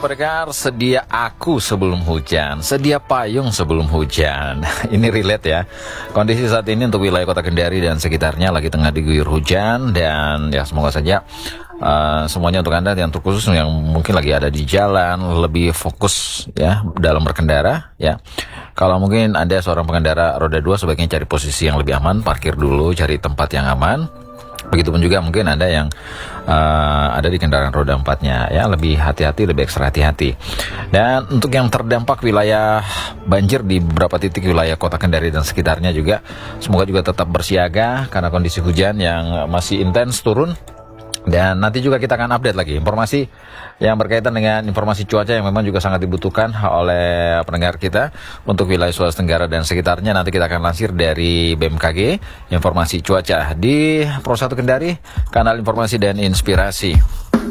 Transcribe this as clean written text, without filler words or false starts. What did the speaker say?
pendengar, sedia aku sebelum hujan, sedia payung sebelum hujan. Ini relate ya. Kondisi saat ini untuk wilayah Kota Kendari dan sekitarnya lagi tengah diguyur hujan. Dan ya semoga saja semuanya untuk Anda yang terkhusus yang mungkin lagi ada di jalan lebih fokus ya dalam berkendara ya. Kalau mungkin Anda seorang pengendara roda 2, sebaiknya cari posisi yang lebih aman, parkir dulu, cari tempat yang aman. Begitupun juga mungkin Anda yang ada di kendaraan roda 4-nya ya, lebih hati-hati, lebih ekstra hati-hati. Dan untuk yang terdampak wilayah banjir di beberapa titik wilayah Kota Kendari dan sekitarnya juga, semoga juga tetap bersiaga karena kondisi hujan yang masih intens turun. Dan nanti juga kita akan update lagi informasi yang berkaitan dengan informasi cuaca yang memang juga sangat dibutuhkan oleh pendengar kita untuk wilayah Sulawesi Tenggara dan sekitarnya. Nanti kita akan lansir dari BMKG informasi cuaca di Pro 1 Kendari, kanal informasi dan inspirasi.